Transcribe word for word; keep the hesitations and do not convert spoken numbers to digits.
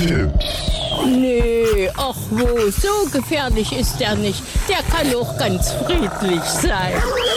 Teufel. Nee, ach wo, so gefährlich ist er nicht. Der kann auch ganz friedlich sein.